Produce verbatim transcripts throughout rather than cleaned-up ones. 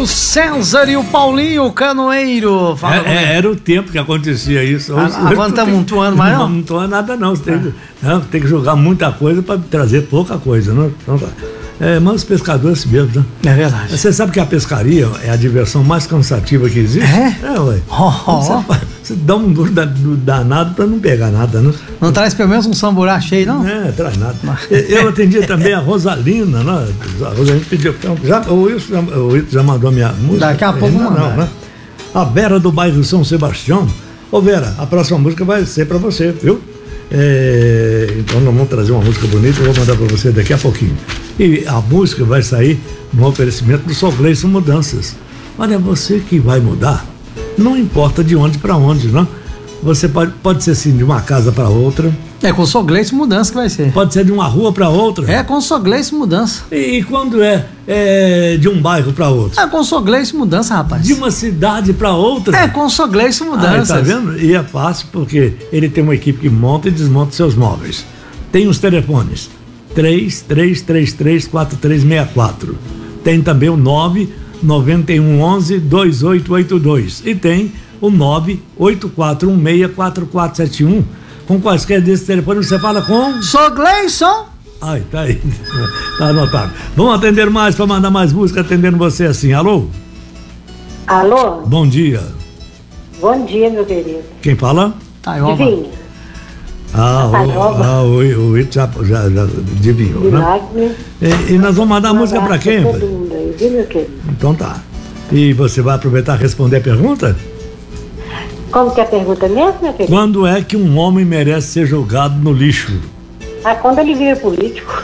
Júlio César e o Paulinho Canoeiro. Fala, é, é, era o tempo que acontecia isso. Hoje, agora não está amontoando mais, não? Não amontoa nada, não. Você tem, é. não, tem que jogar muita coisa para trazer pouca coisa, não? Então, tá. É, mas os pescadores assim mesmo, né? É verdade. Você sabe que a pescaria é a diversão mais cansativa que existe? É? É, ué. Oh, oh. Você, você dá um duro danado pra não pegar nada, né? Não traz pelo menos um samburá cheio, não? É, traz nada. Eu atendi também a Rosalina, né? A Rosalina pediu. Já, o Wilson já, o Wilson já mandou a minha música. Daqui a pouco não, não, né? A Vera do bairro São Sebastião. Ô Vera, a próxima música vai ser pra você, viu? É, então nós vamos trazer uma música bonita, eu vou mandar para você daqui a pouquinho. E a música vai sair no oferecimento do Sou Gleison Mudanças. Olha, você que vai mudar, não importa de onde para onde, não? Você pode, pode ser assim, de uma casa para outra. É com o Sou Gleison Mudança que vai ser. Pode ser de uma rua para outra. É com o Sou Gleison Mudança. E, e quando é, é de um bairro para outro? É com o Sou Gleison Mudança, rapaz. De uma cidade para outra? É com o Sou Gleison Mudança. Ah, tá vendo? E é fácil porque ele tem uma equipe que monta e desmonta seus móveis. Tem os telefones três três três três quatro três seis quatro. Tem também o nove nove um onze dois oito oito dois. E tem o nove oito quatro um seis quatro quatro sete um. Com quaisquer desses telefones você fala com... Sou Gleison. Ai, tá aí. Tá anotado. Vamos atender mais para mandar mais música, atendendo você assim. Alô? Alô? Bom dia. Bom dia, meu querido. Quem fala? Taioba. Divinho. Ah, o, ah, o, o Ito já, já, já adivinhou, né? E, e nós vamos mandar a música para quem? Todo mundo aí, viu, meu querido? Então tá. E você vai aproveitar e responder a pergunta? Como que é a pergunta mesmo, meu querido? Quando é que um homem merece ser jogado no lixo? Ah, quando ele vira político.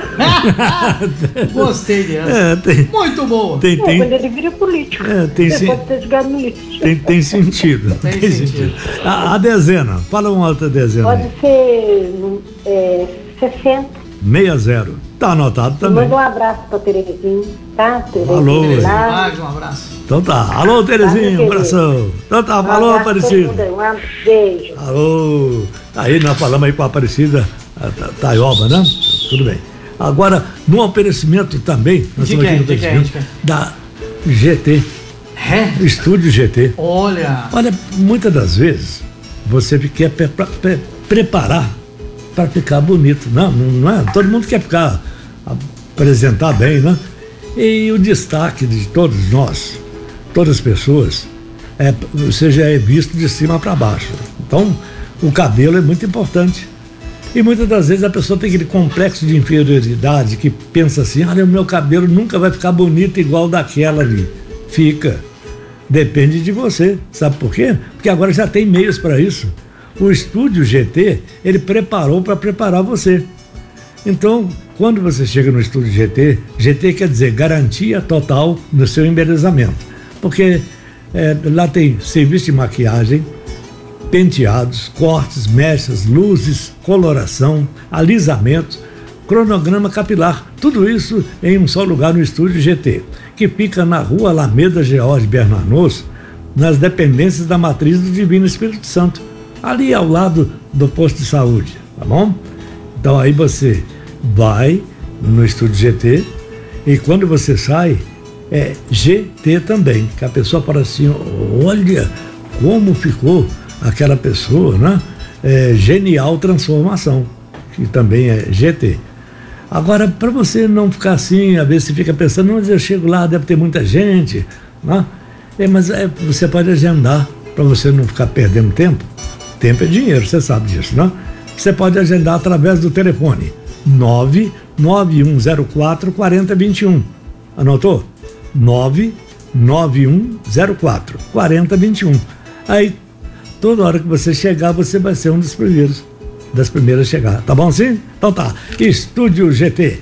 Gostei dessa. É, tem, muito boa. Tem, é, tem, quando ele vira político. É, tem, ele sim, pode ser jogado no lixo. Tem, tem sentido. Tem, tem sentido. sentido. A, a dezena, fala uma outra dezena. Pode aí. ser é, sessenta. sessenta. Tá anotado também. Manda um abraço pra Terezinha, tá? Terezinha. Alô. Mais um abraço. Então tá. Alô, Terezinha, um abração. Então tá, falou, um Aparecida. Um beijo. Alô. Aí nós falamos aí com a Aparecida, a Taioba, né? Tudo bem. Agora, no oferecimento também, nós de estamos quem? aqui no De oferecimento quem? da G T. É? Estúdio G T. Olha. Olha, muitas das vezes você quer pre pre preparar para ficar bonito. Não, não é? Todo mundo quer ficar, apresentar bem, né? E o destaque de todos nós, todas as pessoas, é, você já é visto de cima para baixo. Então, o cabelo é muito importante. E muitas das vezes a pessoa tem aquele complexo de inferioridade que pensa assim, olha, o meu cabelo nunca vai ficar bonito igual daquela ali. Fica. Depende de você. Sabe por quê? Porque agora já tem meios para isso. O Estúdio G T, ele preparou para preparar você. Então, quando você chega no Estúdio G T, G T quer dizer garantia total no seu embelezamento. Porque é, lá tem serviço de maquiagem, penteados, cortes, mechas, luzes, coloração, alisamento, cronograma capilar, tudo isso em um só lugar no Estúdio G T, que fica na rua Alameda George Bernanos, nas dependências da Matriz do Divino Espírito Santo, ali ao lado do posto de saúde, tá bom? Então aí você vai no Estúdio G T e quando você sai, é G T também, que a pessoa fala assim, olha como ficou aquela pessoa, né? É, genial transformação, que também é G T. Agora, para você não ficar assim, às vezes você fica pensando, mas eu chego lá, deve ter muita gente, né? É, mas é, você pode agendar, para você não ficar perdendo tempo. Tempo é dinheiro, você sabe disso, né? Você pode agendar através do telefone nove nove um zero quatro quatro zero dois um. Anotou? nove nove um zero quatro quatro zero dois um. Aí, toda hora que você chegar, você vai ser um dos primeiros, das primeiras a chegar. Tá bom assim? Então tá. Estúdio G T.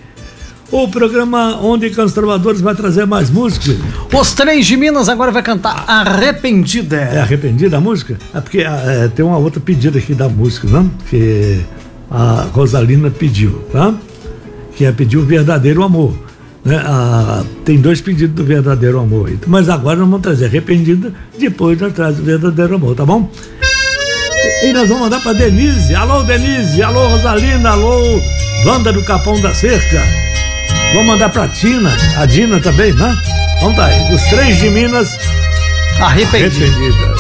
O programa onde Cantos Trovadores vai trazer mais música. Os Três de Minas agora vai cantar Arrependida. É Arrependida a música? É porque é, tem uma outra pedida aqui da música, não? Que a Rosalina pediu, tá? Que é pedir o verdadeiro amor. Né? A, tem dois pedidos do verdadeiro amor. Mas agora nós vamos trazer Arrependida, depois nós trazemos o verdadeiro amor, tá bom? E, e nós vamos mandar pra Denise. Alô, Denise. Alô, Rosalina. Alô, Wanda do Capão da Cerca. Vamos mandar pra Tina, a Dina também, né? Então tá aí, os três de Minas Arrependido. arrependidas.